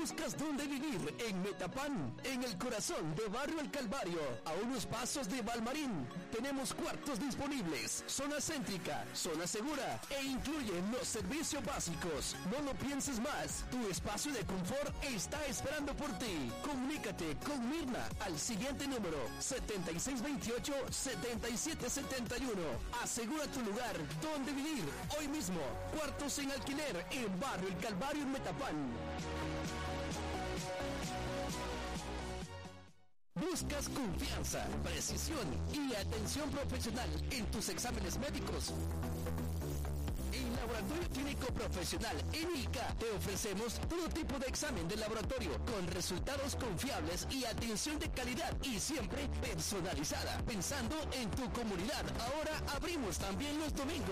¿Buscas dónde vivir? En Metapán, en el corazón de Barrio El Calvario, a unos pasos de Valmarín. Tenemos cuartos disponibles, zona céntrica, zona segura e incluyen los servicios básicos. No lo pienses más, tu espacio de confort está esperando por ti. Comunícate con Mirna al siguiente número 7628-7771. Asegura tu lugar donde vivir hoy mismo. Cuartos en alquiler en Barrio El Calvario en Metapán. ¿Buscas confianza, precisión y atención profesional en tus exámenes médicos? En Laboratorio Clínico Profesional ENICA te ofrecemos todo tipo de examen de laboratorio con resultados confiables y atención de calidad y siempre personalizada. Pensando en tu comunidad, ahora abrimos también los domingos.